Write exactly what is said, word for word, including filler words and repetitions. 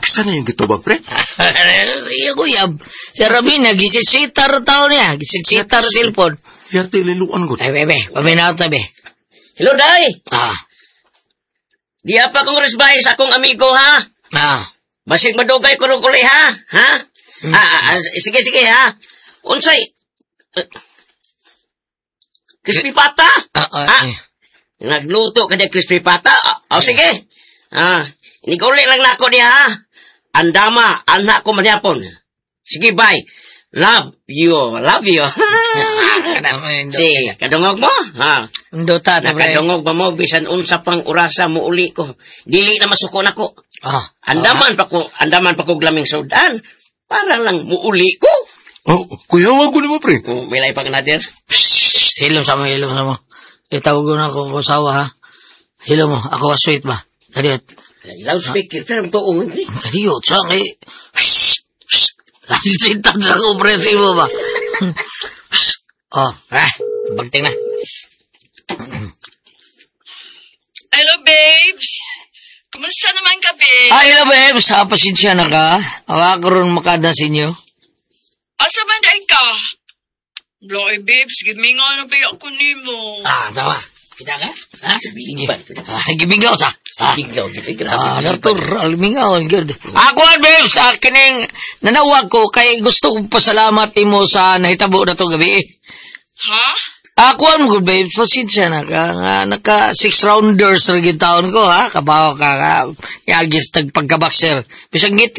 Asa na yung gitubag, pre? Iya, kuyab. Si Rabin, nagisisitar tao niya. Gisisitar telefon. Yate, liluan ko. Ay, bebe, paminaw ta, be. Hello, day. Ah, Di apa kong resbay sa akong amigo, ha? ah. Basig madugay ko rin kuli, ha? Ha? Hmm. Ah, ah, sige, sige, ha? Unsay? Uh, crispy pata? Ah, ah, Ha? eh. Nagluto ka na crispy pata? O, oh, sige. Ah, iniguli lang na ako niya, ha? Andama, anak ko manapon. Sige, bye. Love you, love you. Si, kadungog mo? Ha? Ndota, ta, pre. Nakadungog ba mo, bisan unsa pang orasa mo uli ko. Dili na masuko na ko. Ah. Andaman pa ko, andaman pa ko glaming sudan. Para lang muuli ko. Oh, kuya, wag ko naman, pre. Kung milay pag nadir. Shhh, hilom sa mo, hilom sa mo. Itawag ko na ako kusawa, ha? Hilom mo, ako sweet ba? Kadiyot. Loudspeaker, pero tuong. Kadiyot, sa kay... Shhh, shhh. Lasitan sa kompresi mo ba? Shhh. Oh, ah, bagting na. Hello, babes. Kumusta naman ka, babe? Ah, hello, babes. Ah, pasensya na ka. Awa ko rin makada sa inyo. Asa man dahil ka? Loy, babes, gimingaw na ba ako ni mo? Ah, tawa. Kita ka? Ha? Biban. Ah, gimingaw sa. Ah, Biglaw, biglaw. ah, natural, mingaw. Good. Ako, babes, ah, kining nanawag ko kay gusto kong pasalamat mo sa nahitabo na to gabi. Ha? Ako ang good, babes. Pasensya na ka. Nga, naka six rounders rin taon ko, ha? Kabawa ka, ka. Yagis, tagpagkabakser. Bisang git